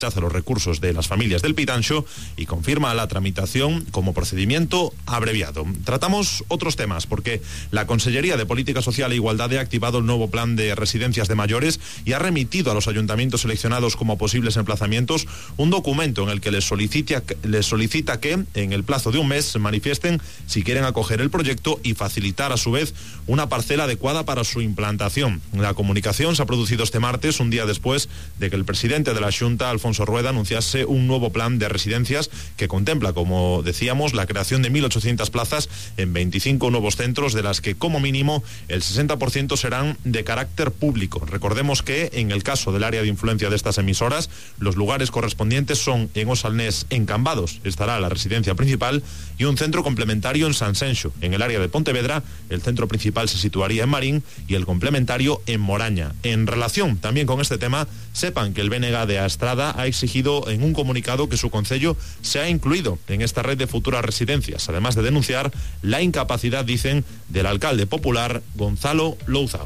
rechaza los recursos de las familias del Pitancho y confirma la tramitación como procedimiento abreviado. Tratamos otros temas porque la Consellería de Política Social e Igualdad ha activado el nuevo plan de residencias de mayores y ha remitido a los ayuntamientos seleccionados como posibles emplazamientos un documento en el que les solicita que en el plazo de un mes manifiesten si quieren acoger el proyecto y facilitar a su vez una parcela adecuada para su implantación. La comunicación se ha producido este martes, un día después de que el presidente de la Xunta, Alfonso Rueda, anunciase un nuevo plan de residencias que contempla, como decíamos, la creación de 1.800 plazas en 25 nuevos centros, de las que como mínimo el 60% serán de carácter público. Recordemos que en el caso del área de influencia de estas emisoras, los lugares correspondientes son en Osalnés, en Cambados estará la residencia principal y un centro complementario en Sanxenxo. En el área de Pontevedra, el centro principal se situaría en Marín y el complementario en Moraña. En relación también con este tema, sepan que el BNG de Astrada ha exigido en un comunicado que su concello sea incluido en esta red de futuras residencias, además de denunciar la incapacidad, dicen, del alcalde popular Gonzalo Louzao.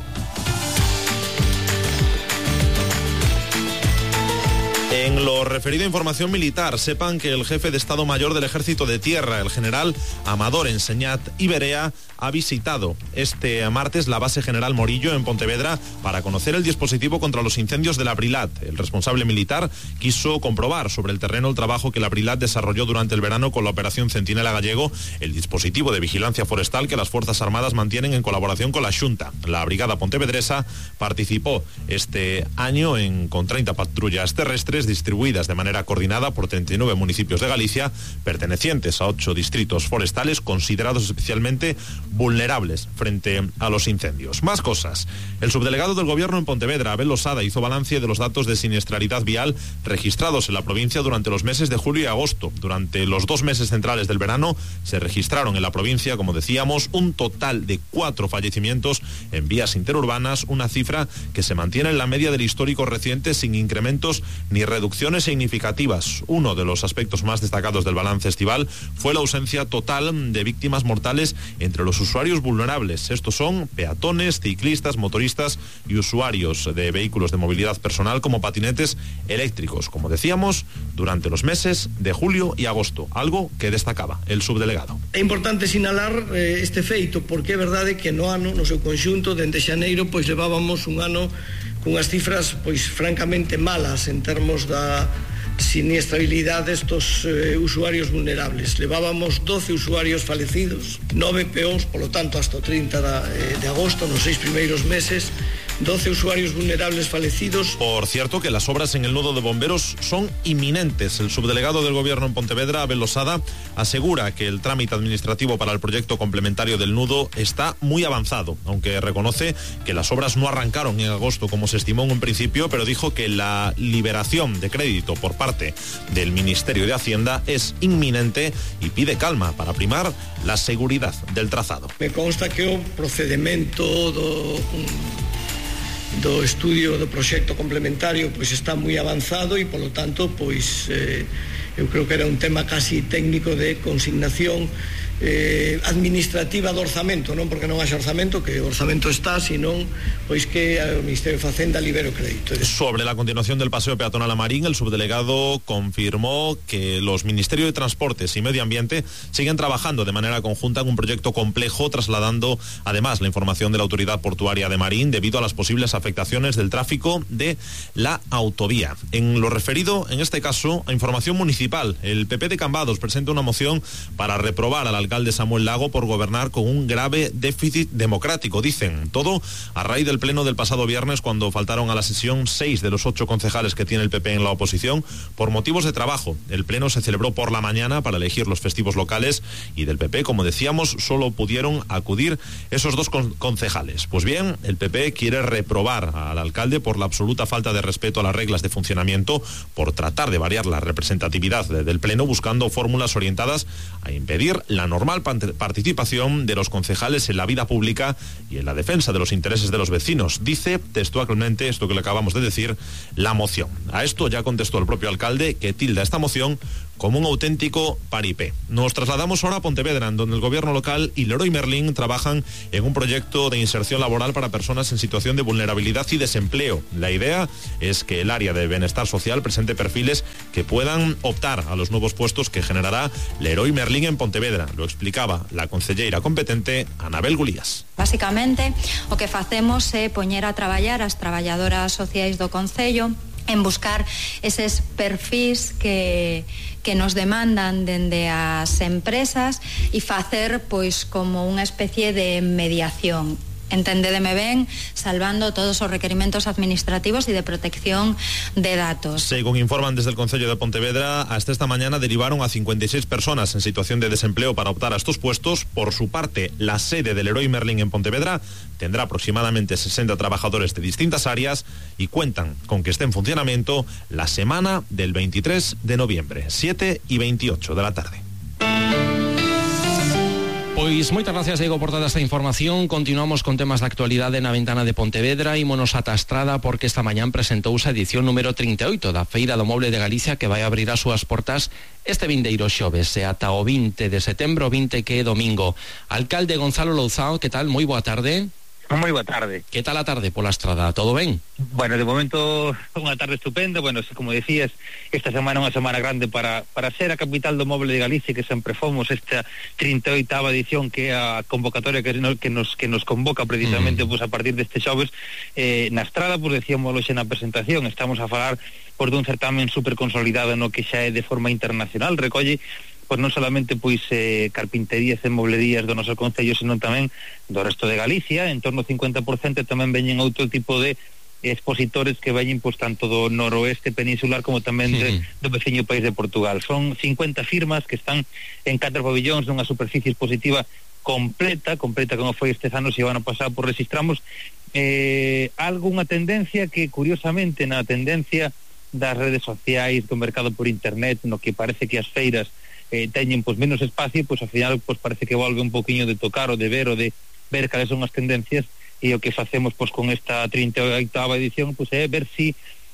En lo referido a información militar, sepan que el jefe de Estado Mayor del Ejército de Tierra, el general Amador Enseñat Iberea, ha visitado este martes la base general Morillo en Pontevedra para conocer el dispositivo contra los incendios de la Brilat. El responsable militar quiso comprobar sobre el terreno el trabajo que la Brilat desarrolló durante el verano con la operación Centinela Gallego, el dispositivo de vigilancia forestal que las Fuerzas Armadas mantienen en colaboración con la Xunta. La brigada pontevedresa participó este año con 30 patrullas terrestres distribuidas de manera coordinada por 39 municipios de Galicia, pertenecientes a 8 distritos forestales considerados especialmente vulnerables frente a los incendios. Más cosas. El subdelegado del Gobierno en Pontevedra, Abel Losada, hizo balance de los datos de siniestralidad vial registrados en la provincia durante los meses de julio y agosto. Durante los 2 meses centrales del verano se registraron en la provincia, como decíamos, un total de 4 fallecimientos en vías interurbanas, una cifra que se mantiene en la media del histórico reciente sin incrementos ni reducciones significativas. Uno de los aspectos más destacados del balance estival fue la ausencia total de víctimas mortales entre los usuarios vulnerables. Estos son peatones, ciclistas, motoristas y usuarios de vehículos de movilidad personal como patinetes eléctricos, como decíamos, durante los meses de julio y agosto, algo que destacaba el subdelegado. É importante sinalar este feito porque é verdade que no ano, no seu conxunto, dende xaneiro, pois levábamos un ano cunhas cifras pois francamente malas en termos da siniestrabilidade destos usuarios vulnerables. Levábamos 12 usuarios falecidos, 9 peóns, polo tanto, hasta o 30 de agosto, nos 6 primeiros meses, 12 usuarios vulnerables fallecidos. Por cierto, que las obras en el nudo de bomberos son inminentes. El subdelegado del Gobierno en Pontevedra, Abel Losada, asegura que el trámite administrativo para el proyecto complementario del nudo está muy avanzado, aunque reconoce que las obras no arrancaron en agosto como se estimó en un principio, pero dijo que la liberación de crédito por parte del Ministerio de Hacienda es inminente y pide calma para primar la seguridad del trazado. Me consta que o procedimento do estudio do proxecto complementario pois está moi avanzado e polo tanto pois eu creo que era un tema casi técnico de consignación administrativa do orzamento, non porque non haxa orzamento, que o orzamento está, senón pois que o Ministerio de Facenda libere o crédito. Sobre la continuación del paseo peatonal a Marín, el subdelegado confirmó que los Ministerios de Transportes y Medio Ambiente siguen trabajando de manera conjunta en un proyecto complejo, trasladando además la información de la Autoridad Portuaria de Marín debido a las posibles afectaciones del tráfico de la autovía. En lo referido, en este caso, a información municipal, el PP de Cambados presenta una moción para reprobar al alcalde Samuel Lago por gobernar con un grave déficit democrático, dicen. Todo a raíz del pleno del pasado viernes, cuando faltaron a la sesión 6 de los 8 concejales que tiene el PP en la oposición por motivos de trabajo. El pleno se celebró por la mañana para elegir los festivos locales y del PP, como decíamos, solo pudieron acudir esos 2 concejales. Pues bien, el PP quiere reprobar al alcalde por la absoluta falta de respeto a las reglas de funcionamiento, por tratar de variar la representatividad del pleno buscando fórmulas orientadas a impedir la normal participación de los concejales en la vida pública y en la defensa de los intereses de los vecinos. Dice textualmente esto que le acabamos de decir, la moción. A esto ya contestó el propio alcalde, que tilda esta moción como un auténtico paripé. Nos trasladamos ahora a Pontevedra, en donde el gobierno local y Leroy Merlin trabajan en un proyecto de inserción laboral para personas en situación de vulnerabilidad y desempleo. La idea es que el área de bienestar social presente perfiles que puedan optar a los nuevos puestos que generará Leroy Merlin en Pontevedra. Lo explicaba la concelleira competente Anabel Gulías. Basicamente, o que facemos é poñer a traballar as traballadoras sociais do concello en buscar eses perfis que nos demandan dende as empresas e facer pois como unha especie de mediación. Entendédeme ben, salvando todos os requerimentos administrativos y de protección de datos. Según informan desde el Concello de Pontevedra, hasta esta mañana derivaron a 56 personas en situación de desempleo para optar a estos puestos. Por su parte, la sede del Leroy Merlin en Pontevedra tendrá aproximadamente 60 trabajadores de distintas áreas y cuentan con que esté en funcionamiento la semana del 23 de noviembre, 7 y 28 de la tarde. Pois moitas gracias, Diego, por toda esta información. Continuamos con temas de actualidade na ventana de Pontevedra. Ímonos ata a Estrada porque esta mañán presentouse a edición número 38 da Feira do Moble de Galicia, que vai abrir as súas portas este vindeiro xoves e ata o 20 de setembro, 20 que é domingo. Alcalde Gonzalo Louzao, que tal? Moi boa tarde. Moi boa tarde. Que tal a tarde pola Estrada? Todo ben? Bueno, de momento unha tarde estupenda. Bueno, como decías, esta semana é unha semana grande para ser a capital do moble de Galicia, que sempre fomos esta 38ª edición, que é a convocatoria que nos convoca precisamente pues, a partir deste xoves na Estrada. Pues decíamos hoxe na presentación, estamos a falar por dun certamen super consolidado no que xa é de forma internacional, recolle pois non solamente pois carpinterías e moblerías do noso concello, senón tamén do resto de Galicia. En torno ao 50% tamén veñen outro tipo de expositores que veñen pois tanto do noroeste peninsular como tamén do veciño país de Portugal. Son 50 firmas que están en 4 pabillóns nunha superficie expositiva completa como foi estes anos e o ano pasado, pois registramos algunha tendencia que curiosamente na tendencia das redes sociais, do mercado por internet, no que parece que as feiras teñen pois menos espacio, pois ao final pois parece que volve un poquinho de tocar ou de ver cales son as tendencias, e o que facemos pois con esta 38ª edición pois é ver si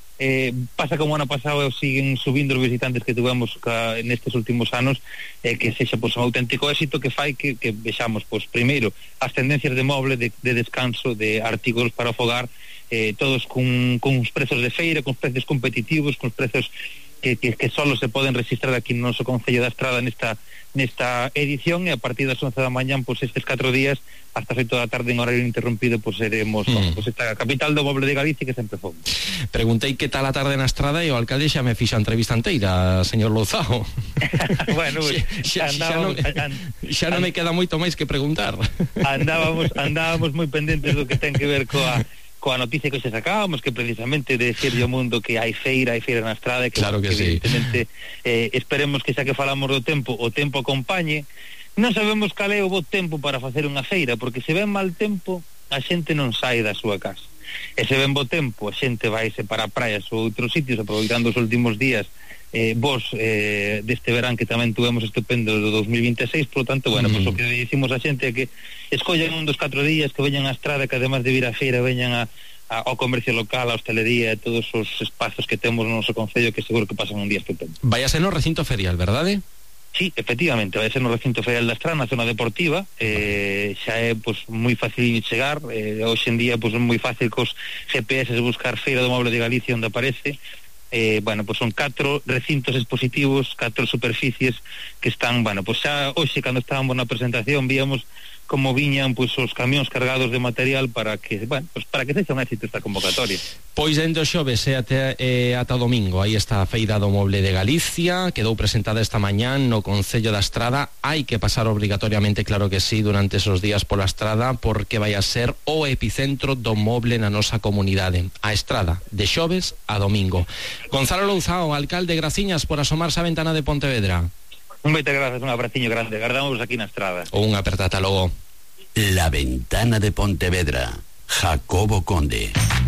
pasa como ano pasado siguen subindo os visitantes que tuvemos nestes últimos anos, que sexa pois un auténtico éxito que fai que vexamos pois primeiro as tendencias de moble, de descanso, de artigos para o fogar, todos con uns prezos de feira, con precios competitivos, con precios que solo se poden registrar aquí no noso Concello da Estrada nesta edición, e a partir das 11 da mañán pois estes 4 días hasta as 8 da tarde en horario interrompido pois seremos pois esta capital do moble de Galicia que sempre fomos. Preguntei que tal a tarde na Estrada e o alcalde xa me fixa a entrevista inteira, señor Louzao. Bueno, xa non me queda moito máis que preguntar. Andábamos moi pendentes do que ten que ver coa noticia que se sacábamos, que precisamente de decirle ao mundo que hai feira na Estrada, que, claro que evidentemente esperemos que xa que falamos do tempo, o tempo acompañe. Non sabemos cal é o bo tempo para facer unha feira, porque se ven mal tempo a xente non sai da súa casa, e se ven bo tempo a xente vaise para praias ou outros sitios, aproveitando os últimos días deste verán que tamén tuvemos estupendo do 2026. Por lo tanto, bueno, pues o que dicimos a xente é que escollen un dos 4 días, que veñan á Estrada, que además de vir á feira veñan ao comercio local, a hostelería e todos os espazos que temos no noso concello, que seguro que pasan un día estupendo. Vai a ser no recinto ferial, verdade? Sí, efectivamente, vai a ser no recinto ferial da Estrada, na zona deportiva. Xa é pois moi fácil chegar, hoxe en día pois é moi fácil cos GPS buscar Feira do Moble de Galicia onde aparece. Bueno, pues son 4 recintos expositivos, 4 superficies que están, bueno, pues xa hoxe cando estábamos na presentación víamos como viñan pues os camións cargados de material para que, bueno, pues para que sexa un éxito esta convocatoria. Pois dende o xoves ata domingo aí está a Feira do Moble de Galicia, quedou presentada esta mañán no Concello da Estrada. Hai que pasar obrigatoriamente, claro que sí, durante esos días pola Estrada, porque vai a ser o epicentro do moble na nosa comunidade. A Estrada, de xoves a domingo. Gonzalo Louzao, alcalde, graciñas por asomarse á ventana de Pontevedra. Moitas grazas, un abraciño grande, agardamos aquí na Estrada. Un aperta, ata logo. La ventana de Pontevedra, Jacobo Conde.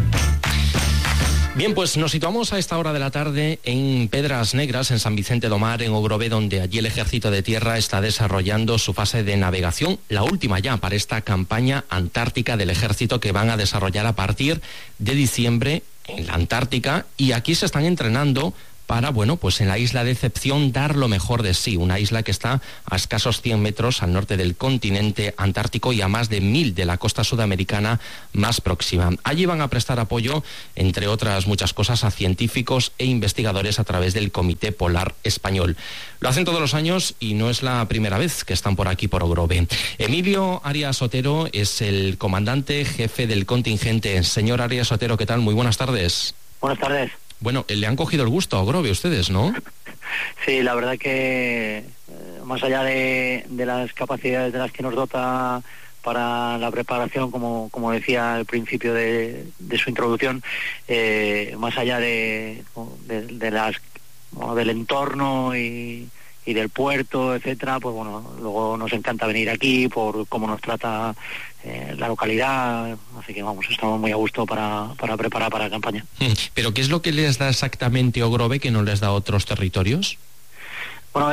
Bien, pues nos situamos a esta hora de la tarde en Pedras Negras, en San Vicente do Mar, en Ogrové, donde allí el Ejército de Tierra está desarrollando su fase de navegación, la última ya para esta campaña antártica del Ejército que van a desarrollar a partir de diciembre en la Antártica, y aquí se están entrenando para, bueno, pues en la isla de Decepción dar lo mejor de sí, una isla que está a escasos 100 metros al norte del continente antártico y a más de 1000 de la costa sudamericana más próxima. Allí van a prestar apoyo, entre otras muchas cosas, a científicos e investigadores a través del Comité Polar Español. Lo hacen todos los años y no es la primera vez que están por aquí, por Ogrove. Emilio Arias Otero es el comandante jefe del contingente. Señor Arias Otero, ¿qué tal? Muy buenas tardes. Buenas tardes. Bueno, le han cogido el gusto a Ogrove ustedes, ¿no? Sí, la verdad que más allá de las capacidades de las que nos dota para la preparación, como decía al principio de su introducción, más allá de las del entorno y del puerto, etcétera, pues bueno, luego nos encanta venir aquí por cómo nos trata la localidad, así que vamos, estamos muy a gusto para preparar para la campaña. ¿Pero qué es lo que les da exactamente Ogrove que no les da a otros territorios? Bueno,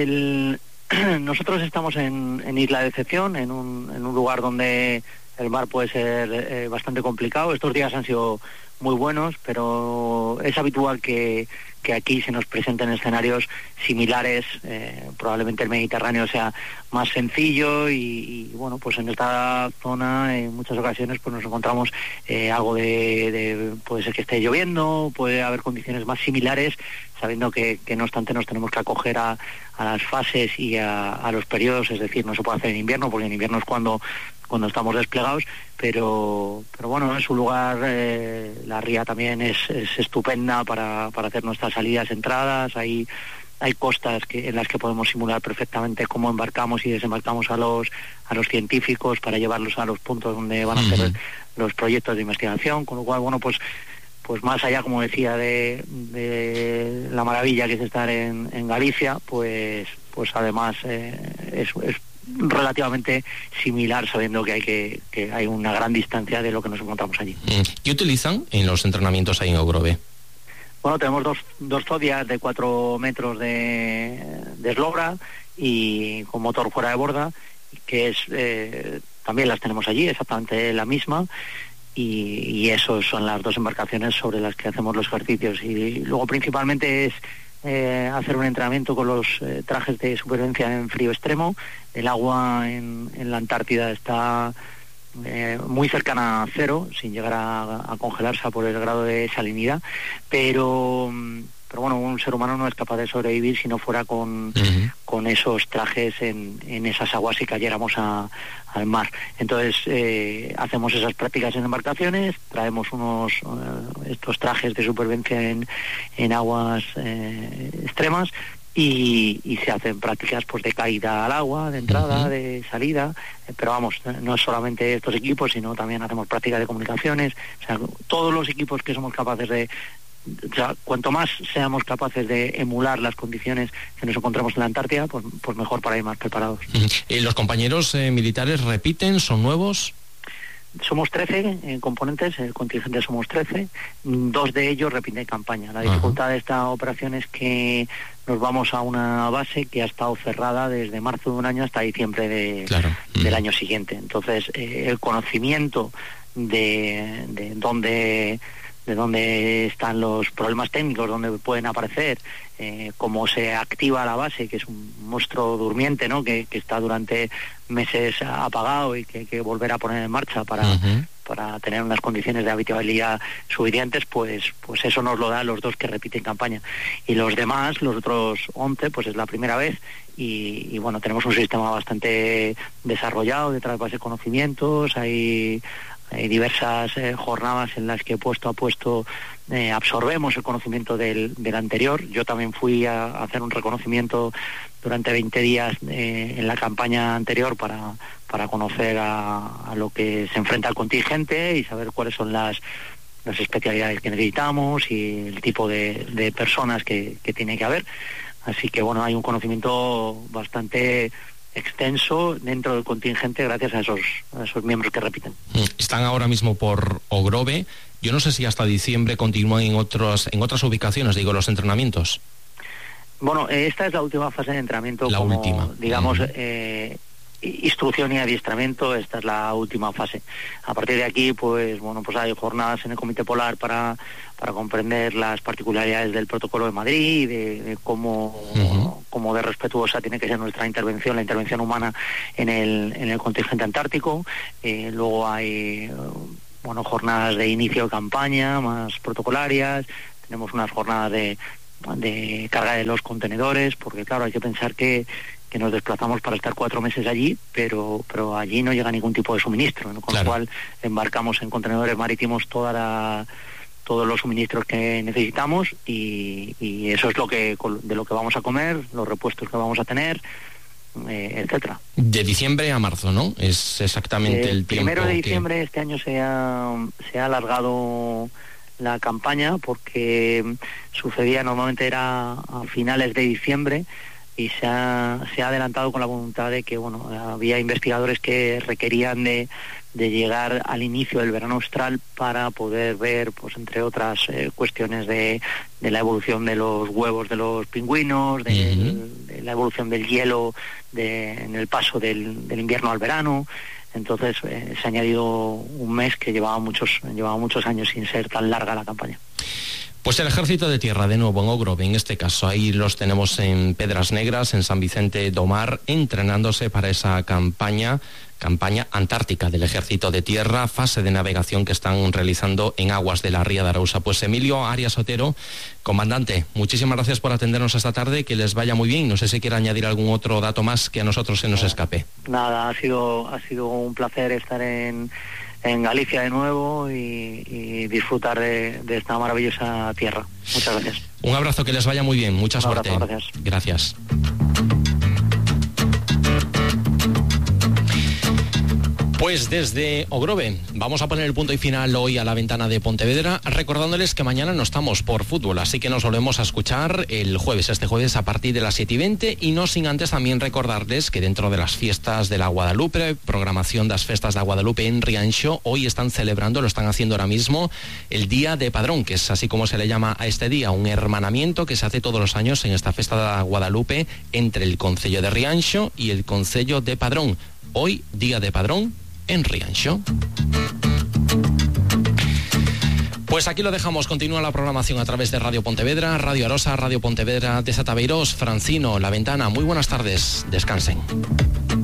nosotros estamos en Isla de Decepción, en un lugar donde el mar puede ser bastante complicado. Estos días han sido muy buenos, pero es habitual que aquí se nos presenten escenarios similares. Probablemente el Mediterráneo sea más sencillo y bueno, pues en esta zona en muchas ocasiones pues nos encontramos algo puede ser que esté lloviendo, puede haber condiciones más similares, sabiendo que no obstante nos tenemos que acoger a las fases y a los periodos, es decir, no se puede hacer en invierno, porque en invierno es cuando estamos desplegados, pero bueno, es un lugar, la ría también es estupenda para hacer nuestras salidas, entradas. Hay costas en las que podemos simular perfectamente cómo embarcamos y desembarcamos a los científicos para llevarlos a los puntos donde van a hacer los proyectos de investigación, con lo cual, bueno, pues más allá, como decía, de la maravilla que es estar en Galicia, pues además es relativamente similar, sabiendo que hay una gran distancia de lo que nos encontramos allí. ¿Qué utilizan en los entrenamientos ahí en Ogrove? Bueno, tenemos dos zodias de 4 metros de eslora y con motor fuera de borda, que es también las tenemos allí, exactamente la misma, y eso son las dos embarcaciones sobre las que hacemos los ejercicios. Y luego principalmente es hacer un entrenamiento con los trajes de supervivencia en frío extremo. El agua en la Antártida está muy cercana a cero, sin llegar a congelarse por el grado de salinidad, pero bueno, un ser humano no es capaz de sobrevivir si no fuera con esos trajes en esas aguas si cayéramos al mar. Entonces hacemos esas prácticas en embarcaciones, traemos estos trajes de supervivencia en aguas extremas y se hacen prácticas pues de caída al agua, de entrada, de salida, pero vamos, no es solamente estos equipos, sino también hacemos prácticas de comunicaciones. O sea, todos los equipos que somos capaces o sea, cuanto más seamos capaces de emular las condiciones que nos encontramos en la Antártida, pues mejor para ir más preparados. ¿Los compañeros militares repiten, son nuevos? Somos 13 componentes, el contingente somos 13, 2 de ellos repiten campaña. La dificultad de esta operación es que nos vamos a una base que ha estado cerrada desde marzo de un año hasta diciembre del año siguiente. Entonces, el conocimiento de dónde están los problemas técnicos, dónde pueden aparecer, cómo se activa la base, que es un monstruo durmiente, ¿no? Que está durante meses apagado y que hay que volver a poner en marcha para tener unas condiciones de habitabilidad suficientes, pues eso nos lo dan los 2 que repiten campaña. Y los demás, los otros 11, pues es la primera vez y bueno, tenemos un sistema bastante desarrollado de trasvase de conocimientos. Hay diversas jornadas en las que puesto a puesto absorbemos el conocimiento del anterior. Yo también fui a hacer un reconocimiento durante 20 días en la campaña anterior para conocer a lo que se enfrenta el contingente y saber cuáles son las especialidades que necesitamos y el tipo de personas que tiene que haber. Así que bueno, hay un conocimiento bastante extenso dentro del contingente gracias a esos miembros que repiten. Están ahora mismo por Ogrove. Yo no sé si hasta diciembre continúan en otras ubicaciones, los entrenamientos. Bueno, esta es la última fase de entrenamiento, última. Digamos, instrucción y adiestramiento. Esta es la última fase. A partir de aquí, pues hay jornadas en el Comité Polar para comprender las particularidades del protocolo de Madrid, de cómo de respetuosa tiene que ser nuestra intervención, la intervención humana en el contingente antártico. Luego hay jornadas de inicio de campaña más protocolarias, tenemos unas jornadas de carga de los contenedores, porque claro, hay que pensar que nos desplazamos para estar 4 meses allí, pero allí no llega ningún tipo de suministro, ¿no? Con lo cual embarcamos en contenedores marítimos todos los suministros que necesitamos y eso es de lo que vamos a comer, los repuestos que vamos a tener, etcétera. De diciembre a marzo, ¿no? Es exactamente el tiempo. Primero de diciembre este año se ha alargado la campaña porque sucedía, normalmente era a finales de diciembre, y se ha adelantado con la voluntad de que había investigadores que requerían de llegar al inicio del verano austral para poder ver, pues entre otras cuestiones de la evolución de los huevos de los pingüinos, de la evolución del hielo en el paso del invierno al verano. Entonces se ha añadido un mes que llevaba muchos años sin ser tan larga la campaña. Pues el Ejército de Tierra, de nuevo en Ogrove, en este caso, ahí los tenemos en Pedras Negras, en San Vicente do Mar, entrenándose para esa campaña antártica del Ejército de Tierra, fase de navegación que están realizando en aguas de la Ría de Arousa. Pues Emilio Arias Otero, comandante, muchísimas gracias por atendernos esta tarde, que les vaya muy bien. No sé si quiere añadir algún otro dato más que a nosotros se nos escape. Nada, ha sido un placer estar en Galicia de nuevo y disfrutar de esta maravillosa tierra. Muchas gracias. Un abrazo, que les vaya muy bien, mucha suerte. Abrazo, gracias. Pues desde Ogrove vamos a poner el punto y final hoy a la ventana de Pontevedra, recordándoles que mañana no estamos por fútbol, así que nos volvemos a escuchar este jueves a partir de las 7:20, y no sin antes también recordarles que dentro de las fiestas de la Guadalupe, programación de las fiestas de Guadalupe en Rianxo, hoy están celebrando, lo están haciendo ahora mismo, el Día de Padrón, que es así como se le llama a este día, un hermanamiento que se hace todos los años en esta fiesta de Guadalupe entre el concello de Rianxo y el concello de Padrón. Hoy, Día de Padrón en Rianxo. Pues aquí lo dejamos, continúa la programación a través de Radio Pontevedra, Radio Arosa, Radio Pontevedra de Satabeirós, Francino, La Ventana. Muy buenas tardes, descansen.